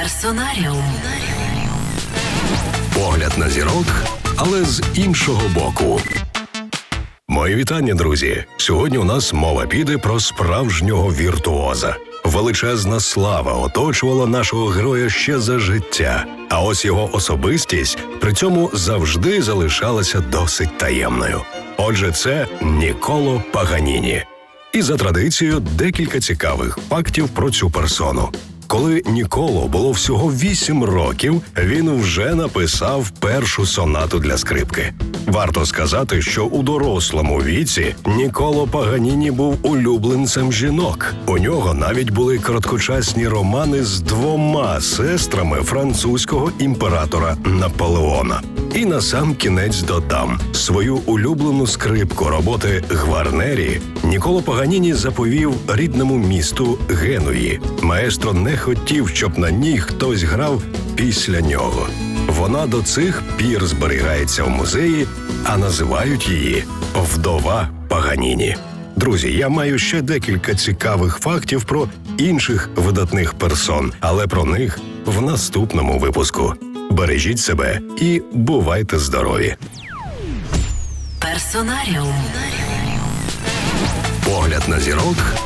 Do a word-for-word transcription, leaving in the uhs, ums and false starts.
Персонаріум. Погляд на зірок, але з іншого боку. Мої вітання, друзі! Сьогодні у нас мова піде про справжнього віртуоза. Величезна слава оточувала нашого героя ще за життя, а ось його особистість при цьому завжди залишалася досить таємною. Отже, це Ніколо Паганіні. І за традицією декілька цікавих фактів про цю персону. Коли Ніколо було всього вісім років, він вже написав першу сонату для скрипки. Варто сказати, що у дорослому віці Ніколо Паганіні був улюбленцем жінок. У нього навіть були короткочасні романи з двома сестрами французького імператора Наполеона. І насамкінець додам, свою улюблену скрипку роботи Гварнері Ніколо Паганіні заповів рідному місту Генуї. Маестро не хотів, щоб на ній хтось грав після нього. Вона до цих пір зберігається в музеї, а називають її «Вдова Паганіні». Друзі, я маю ще декілька цікавих фактів про інших видатних персон, але про них в наступному випуску. Бережіть себе і бувайте здорові! Персонаріум. Погляд на зірок